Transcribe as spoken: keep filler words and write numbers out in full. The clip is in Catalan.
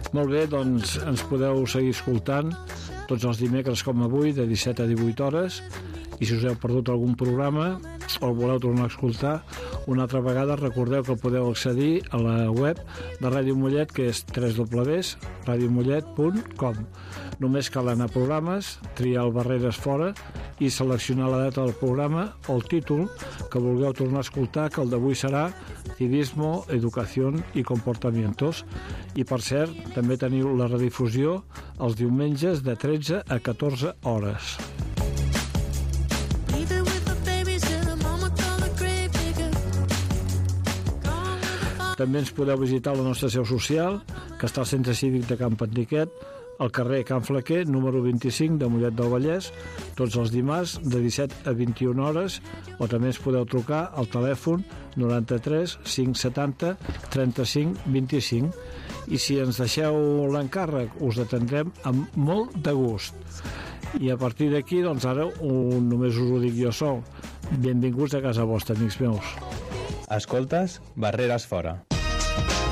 Molt bé, doncs ens podeu seguir escoltant tots els dimecres com avui de disset a divuit hores, i si us heu perdut algun programa o el voleu tornar a escoltar una altra vegada, recordeu que el podeu accedir a la web de Ràdio Mollet, que és w w w punt radio mollet punt com. Només cal anar a programes, triar el Barreres Fora i seleccionar la data del programa o el títol que vulgueu tornar a escoltar, que el d'avui serà Civismo, Educación y Comportamientos. I per cert, també teniu la redifusió els diumenges de tretze a catorze hores. També ens podeu visitar la nostra seu social, que està al Centre Cívic de Can Pantiquet, al carrer Can Flaquer, número vint-i-cinc de Mollet del Vallès, tots els dimarts de disset a vint-i-una hores, o també ens podeu trucar al telèfon noranta-tres cinc setanta trenta-cinc vint-i-cinc. I si ens deixeu l'encàrrec, us atendrem amb molt de gust. I a partir d'aquí, doncs ara, un, només us ho dic jo sol. Benvinguts a casa vostra, amics meus. Escoltes Barreres Fora.